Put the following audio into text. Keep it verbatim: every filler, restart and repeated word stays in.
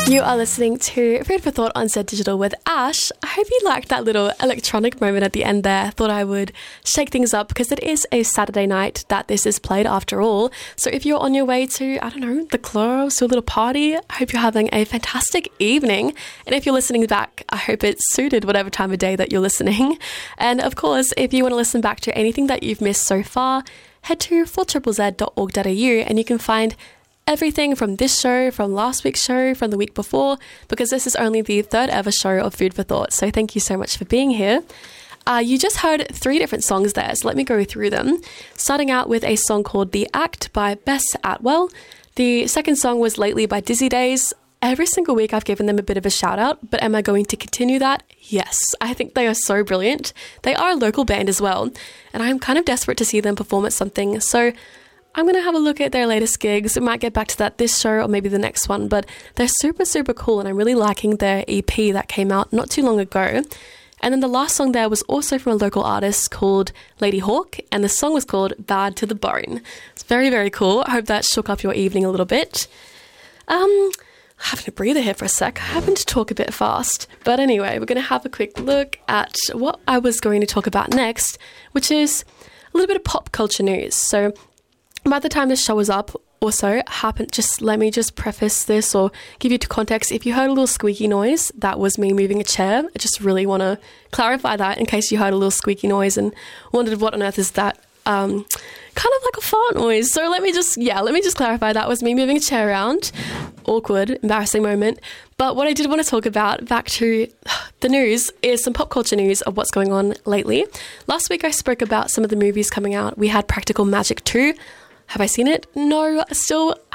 You are listening to Food for Thought on Z Digital with Ash. I hope you liked that little electronic moment at the end there. Thought I would shake things up because it is a Saturday night that this is played after all. So if you're on your way to, I don't know, the club, to a little party, I hope you're having a fantastic evening. And if you're listening back, I hope it's suited whatever time of day that you're listening. And of course, if you want to listen back to anything that you've missed so far, head to four z z dot org dot a u and you can find everything from this show, from last week's show, from the week before, because this is only the third ever show of Food for Thought. So thank you so much for being here. Uh, you just heard three different songs there, so let me go through them. Starting out with a song called The Act by Bess Atwell. The second song was Lately by Dizzy Days. Every single week I've given them a bit of a shout out, but am I going to continue that? Yes, I think they are so brilliant. They are a local band as well, and I'm kind of desperate to see them perform at something, so I'm going to have a look at their latest gigs. We might get back to that this show or maybe the next one, but they're super, super cool, and I'm really liking their E P that came out not too long ago. And then the last song there was also from a local artist called Lady Hawk, and the song was called Bad to the Bone. It's very, very cool. I hope that shook up your evening a little bit. Um, having a breather here for a sec. I happen to talk a bit fast. But anyway, we're going to have a quick look at what I was going to talk about next, which is a little bit of pop culture news. So by the time this show is up, also, happen, just let me just preface this or give you context. If you heard a little squeaky noise, that was me moving a chair. I just really want to clarify that in case you heard a little squeaky noise and wondered what on earth is that. Um, kind of like a fart noise. So let me just, yeah, let me just clarify. That was me moving a chair around. Awkward, embarrassing moment. But what I did want to talk about, back to the news, is some pop culture news of what's going on lately. Last week I spoke about some of the movies coming out. We had Practical Magic two. Have I seen it? No, still